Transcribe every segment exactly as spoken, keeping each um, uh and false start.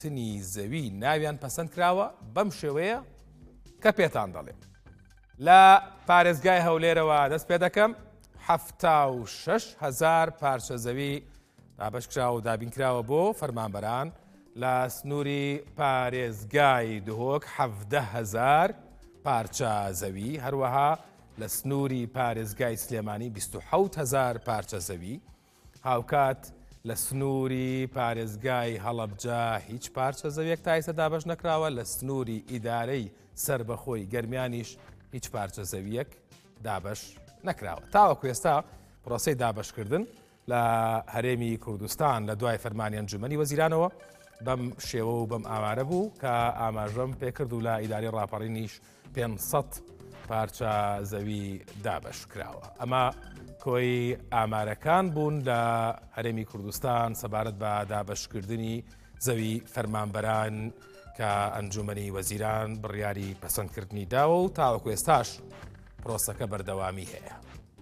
تنی زەوی ناویان پەسەند کراوە بەم شێوەیە کە پێتان دەڵێم. لە پارێزگای هەولێرەوە دەست پێ دەکەم هەفتا و شەش هەزار پارچە زەوی دابەشکراوە و دابینکراوە بۆ فەرمانبەران. لە سنووری پارێزگای دهۆک حەڤدە هەزار پارچە زەوی، هەروەها لە سنووری پارێزگای سلێمانی بیست و حەوت هەزار پارچە زەوی. هاوکات لە سنووری پارێزگای هەڵەبجە هیچ پارچە زەویەک تا ئێستا دابەش نەکراوە. لە سنووری ئیدارەی سربەخۆی گەرمیانیش هیچ پارچە زەویەک دابەش نەکراوە. تاوەکو ئێستا پرۆسەی دابەشکردن لە هەرێمی کوردستان لە دوای فەرمانی ئەنجومەنی وەزیرانەوە بەم شێوە و بەم ئامارە بوو کە ئاماژەم پێکرد و لە ئیداری ڕاپەڕینیش پێنج سەد پارچە زەوی دابەش کراوە. ئەمە کۆی ئامارەکان بوون لە هەرێمی کوردستان سەبارەت بە دابەشکردنی زەوی فەرمانبەران کە ئەنجومەنی وەزیران بڕیاری پەسەندکردنی داوە و تاوەکو ئێستاش پرۆسەکە بەردەوامی هەیە.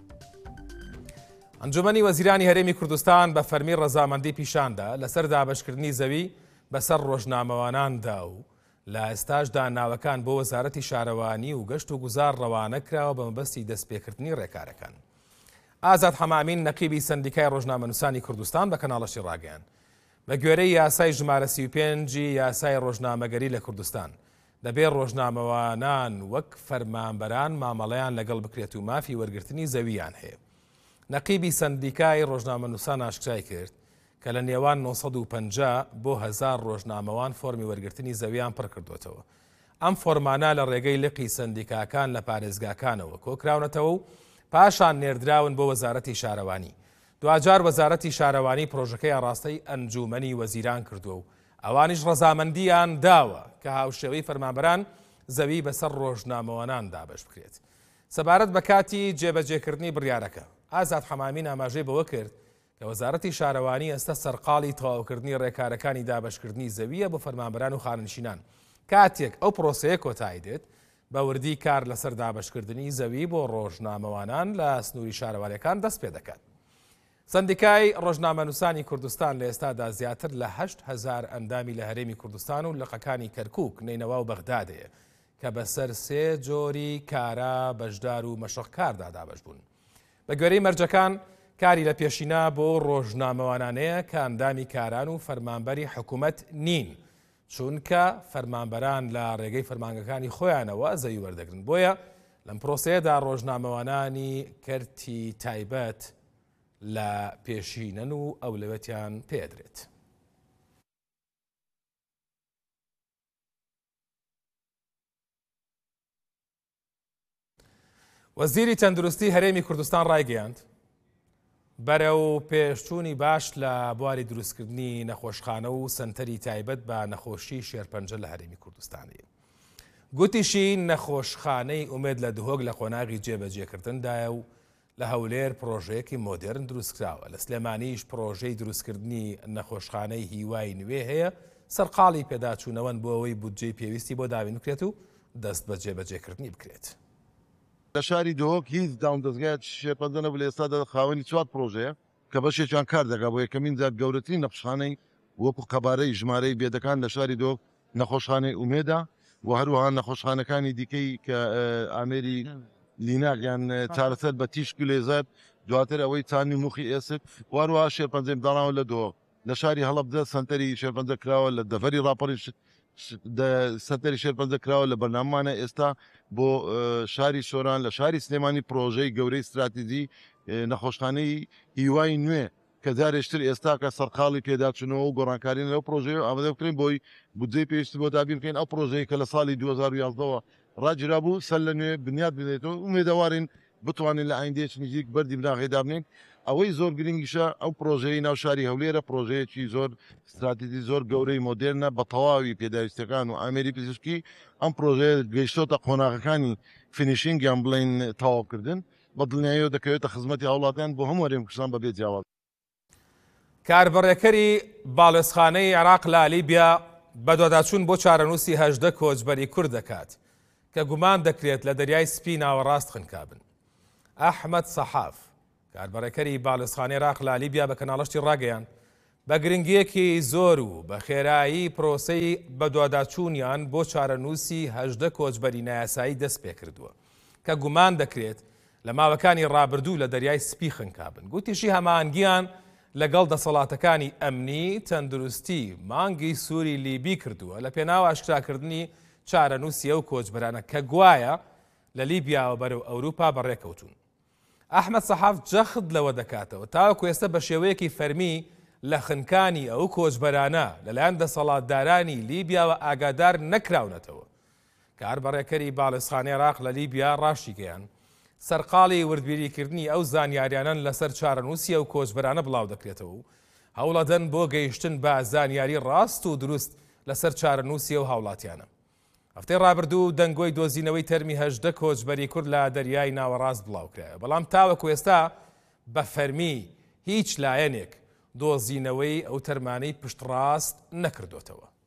ئەنجومەنی وەزیرانی هەرێمی کوردستان بە فەرمی ڕەزامەندی پیشاندا لەسەر دابەشکردنی زەوی بەسەر ڕۆژنامەواناندا و لە ئێستاشدا ناوەکان بۆ وەزارەتی شارەوانی و گەشت و گوزار ڕەوانە کراوە بە مەبەستی دەستپێکردنی ڕێکارەکان. ئازاد حەمامین نەقیبی سەندیکای ڕۆژنامەنووسانی کوردستان بە کەناڵەشی ڕاگەیاند بە گوێرەی یاسای ژمارە سی و پێنج یاسای ڕۆژنامەگەری لە کوردستان دەبێ ڕۆژنامەوانان وەک فەرمانبەران مامەڵەیان لەگەڵ بکرێت و مافی وەرگرتنی زەویان هەیە. نەقیبی سەندیکای ڕۆژنامەنووسان ئاشکرای کرد کە لە نێوان نۆ سەد و پەنجا بۆ هەزار ڕۆژنامەوان فۆرمی وەرگرتنی زەویان پڕ کردوێتەوە. ئەم فۆرمانە لە ڕێگەی لقی سەندیکاکان لە پارێزگاکانەوە کۆکراونەتەوە و پاشان نێردراون بۆ وەزارەتی شارەوانی. دوجار وەزارەتی شارەوانی پرۆژەکەی ئاڕاستەی ئەنجومەنی وەزیران کردووە و ئەوانیش ڕەزامەندیان داوە کە هاوشێوەی فەرمانبەران زەوی بەسەر ڕۆژنامەوانان دابەش بکرێت. سەبارەت بە کاتی جێبەجێکردنی بڕیارەکە ئازاد حەمامین ئاماژەی بەوە کرد کە وەزارەتی شارەوانی ئێستا سەرقاڵی تەواوکردنی ڕێکارەکانی دابەشکردنی زەویە بۆ فەرمانبەران و خانشینان. کاتێک ئەو پرۆسەیە کۆتایی دێت بە وردی کار لەسەر دابەشکردنی زەوی بۆ ڕۆژنامەوانان لە سنووری شارەوانیەکان دەست پێ دەکات. سەندیکای ڕۆژنامەنووسانی کوردستان لە ئێستادا زیاتر لە هەشت هەزار ئەندامی لە هەرێمی کوردستان و لقەکانی کەرکووک نینەوا و بەغدادەیە کە بەسەر سێ جۆری کارا بەشدار و مەشقکاردا دابەش بوون. بە گوێرەی مەرجەکان کاری لە پێشینا بۆ ڕۆژنامەوانانەیە کە ئەندامی کاران و فەرمانبەری حکوومەت نین، چونکە فەرمانبەران لە ڕێگەی فەرمانگەکانی خۆیانەوە زەوی وەردەگرن. بۆیە لەم پرۆسەیەدا ڕۆژنامەوانانی کەرتی تایبەت لە پێشینەن و ئەولەوەتیان پێدرێت. وەزیری تەندروستی هەرێمی کوردستان ڕایگەیاند بەرەو پێشچوونی باش لە بواری دروستکردنی نەخۆشخانە و سنتەری تایبەت بە نەخۆشی شێرپەنجە لە هەرێمی کوردستانی. گوتیشی نەخۆشخانەی ئومێد لە دهۆک لە قۆناغی جێبەجێکردندایە و لە هەولێر پرۆژەیەکی مۆدرن دروستکراوە. لە سلێمانیش پرۆژەی دروستکردنی نەخۆشخانەی هیوای نوێ هەیە. سەرقاڵی پێداچوونەوەن بۆ ئەوەی بودجەی پێویستی بۆ دابین بکرێت و دەست بە جێبەجێکردنی بکرێت. لە شاری دۆک هیچ داون دەستگای شێرپەنجە نەبوو. لە ئێستادا خاوەنی چوار پرۆژەیە کە بەشێکیان کار دەکات بۆ یەکەمین جار گەورەترین نەخۆشخانەی وەکو قەبارەی ژمارەی بێدەکان لە شاری دۆک نەخۆشخانەی ئومێدا و هەروەها نەخۆشخانەکانی دیکەی کە ئامێری لیناکیان چارەسەر بە تیشک و لێزەر دواتر ئەوەی چانی موخی ئێسک واروها شێرپەنجەی داڵاوە لە دۆ لە شاری هەڵەبجە سنتەری شێرپەنجە کراوە لە دەڤەری ڕاپەڕی سەتەری شێرپەنجە کراوە لە بەرنامانە ئێستا بۆ شاری شۆران لە شاری سلێمانی پرۆژەی گەورەی استراتیژی نەخۆشخانەی هیوای نوێ کە جارێشتر ئێستا کە سەرقاڵی پێداچوونەوە و گۆڕانکارین لەو پرۆژەیە ئامادە بکرین بۆی بودجەی پێویستی بۆ دابین بکەین. ئەو پرۆژەیە کە لە ساڵی دوو هەزار و یازدەوە ڕاجرا بوو سەر لە نوێ بنیاد بدەیتەوە ئومێدەوارین بتوانین لە ئایندەیەکی نزیک بەردی بناغێدا بنین. ئەوەی زۆر گرنگیشە ئەو پرۆژەی ناو شاری هەولێرە پرۆژەیەکی زۆر استراتیژی زۆر گەورەی مۆدرنە بە تەواوی پێداویستەکان و ئامێری پزیشکی. ئەم پرۆژەیە گەیشتۆتە قۆناغەکانی فینیشینگیان بڵین تەواوکردن بە دڵنیاییەوە دەکەوێتە خزمەتی هاوڵاتیان بۆ هەموو هەرێمی کوردستان بەبێ جیاواز. کاربڕێکەری باڵێزخانەی عێراق لە لیبیا بەدواداچوون بۆ چارەنووسی هەژدە کۆچبەری کورد دەکات کە گومان دەکرێت لە دەریای سپی ناوەڕاست خنکابن. ئەحمەد سەحاف کاربڕێکەری باڵێزخانەی عێراق لە لیبیا بە کەناڵەشتی ڕاگەیاند بە گرنگیەکی زۆر و بە خێرایی پرۆسەی بەدواداچوونیان بۆ چارەنووسی هەژدە کۆچبەری نایاسایی دەست پێ کردووە کە گومان دەکرێت لە ماوەکانی ڕابردوو لە دەریای سپی خنکابن. گوتیشی هەماهەنگیان لەگەڵ دەسەڵاتەکانی ئەمنی تەندروستی مانگی سووری لیبی کردووە لە پێناو ئاشکراکردنی چارەنووسی ئەو کۆچبەرانە کە گوایە لە لیبیاوە بەرەو ئەوروپا بەڕێکەوتون. ئەحمەد سەحاف جەخت لەوە دەکاتەوە تاوەکو ئێستا بە شێوەیەکی فەرمی لە خنکانی ئەو کۆچبەرانە لەلایەن دەسەڵاتدارانی لیبیاوە ئاگادار نەکراونەتەوە. کار بەڕێکەری باڵێسخانەی عێراق لە لیبیا ڕاشی گەیان سەرقاڵی وردبیریکردنی ئەو زانیاریانن لەسەر چارەنووسی ئەو کۆچبەرانە بڵاو دەکرێتەوە و هەوڵەدەن بۆ گەیشتن بە زانیاری ڕاست و دروست لەسەر چارەنووسی ئەو هاوڵاتیانە. هەفتەی ڕابردوو دەنگۆی دۆزینەوەی تەرمی هەژدە کۆچبەری کورد لە دەریای ناوەڕاست بڵاوکرایە، بەڵام تاوەکو ئێستا بە فەرمی هیچ لایەنێک دۆزینەوەی ئەو تەرمانەی پشتڕاست نەکردوتەوە.